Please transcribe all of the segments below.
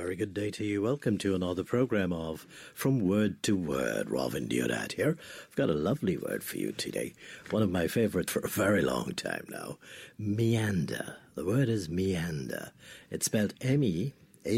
very good day to you. Welcome to another program of From Word to Word. Robin Deodat here. I've got a lovely word for you today. One of my favorites for a very long time now. Meander. The word is meander. It's spelled M-E-A-N-D-E-R.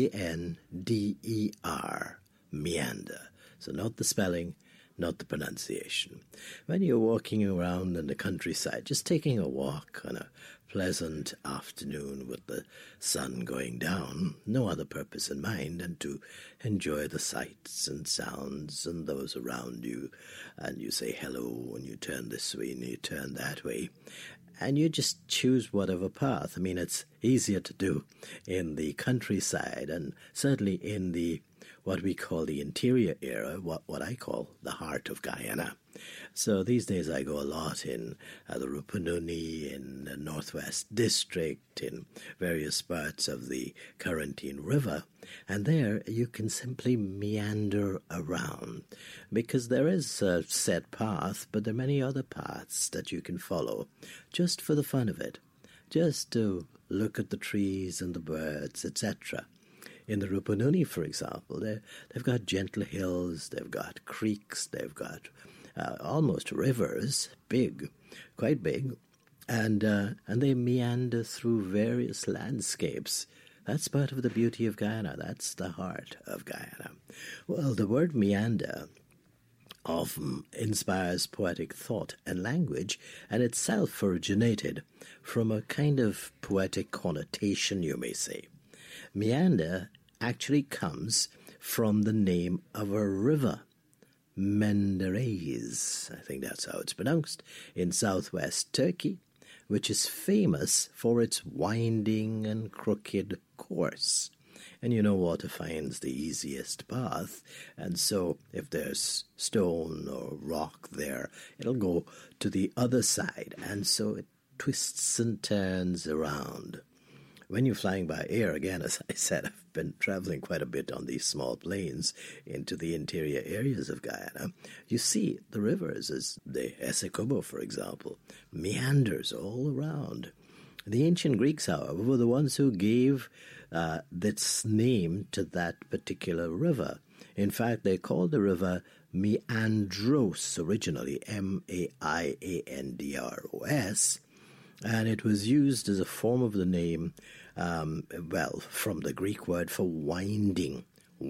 Meander. So note the spelling, not the pronunciation. When you're walking around in the countryside, just taking a walk on a pleasant afternoon with the sun going down, no other purpose in mind than to enjoy the sights and sounds and those around you, and you say hello, and you turn this way and you turn that way, and you just choose whatever path. I mean, it's easier to do in the countryside, and certainly in the what we call the interior area, what I call the heart of Guyana. So these days I go a lot in the Rupununi, in the Northwest District, in various parts of the Corentyne River, and there you can simply meander around, because there is a set path, but there are many other paths that you can follow, just for the fun of it, just to look at the trees and the birds, etc. In the Rupununi, for example, they've got gentle hills, they've got creeks, they've got almost rivers, big, quite big, and they meander through various landscapes. That's part of the beauty of Guyana. That's the heart of Guyana. Well, the word meander often inspires poetic thought and language, and itself originated from a kind of poetic connotation, you may say. Meander actually comes from the name of a river, Menderes, I think that's how it's pronounced, in southwest Turkey, which is famous for its winding and crooked course. And you know, water finds the easiest path, and so if there's stone or rock there, it'll go to the other side, and so it twists and turns around. When you're flying by air, again, as I said, I've been traveling quite a bit on these small planes into the interior areas of Guyana. You see the rivers, as the Essecubo, for example, meanders all around. The ancient Greeks, however, were the ones who gave this name to that particular river. In fact, they called the river Meandros originally, M-A-I-A-N-D-R-O-S, and it was used as a form of the name, from the Greek word for winding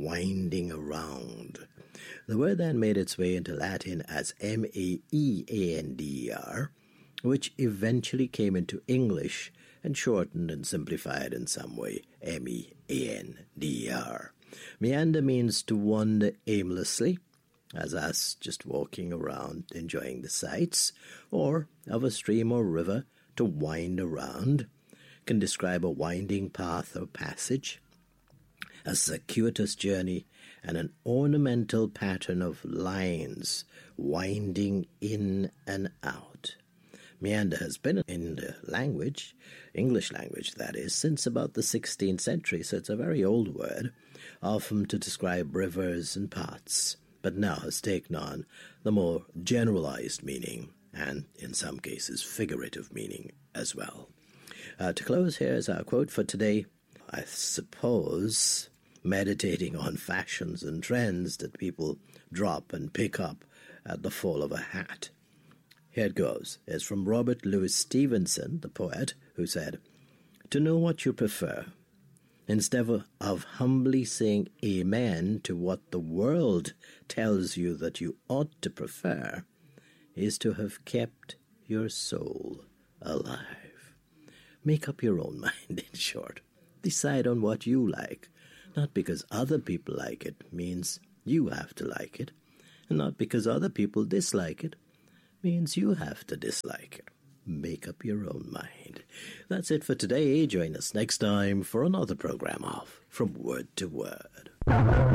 around. The word then made its way into Latin as M-A-E-A-N-D-E-R, which eventually came into English and shortened and simplified in some way, M-E-A-N-D-E-R. Meander means to wander aimlessly, as us just walking around enjoying the sights, or of a stream or river, to wind around, can describe a winding path or passage, a circuitous journey, and an ornamental pattern of lines winding in and out. Meander has been in the language, English language that is, since about the 16th century, so it's a very old word, often to describe rivers and paths, but now has taken on the more generalized meaning, and in some cases figurative meaning as well. To close, here is our quote for today. I suppose meditating on fashions and trends that people drop and pick up at the fall of a hat. Here it goes. It's from Robert Louis Stevenson, the poet, who said, "To know what you prefer, instead of humbly saying amen to what the world tells you that you ought to prefer, is to have kept your soul alive." Make up your own mind, in short. Decide on what you like. Not because other people like it means you have to like it, and not because other people dislike it means you have to dislike it. Make up your own mind. That's it for today. Join us next time for another program of From Word to Word.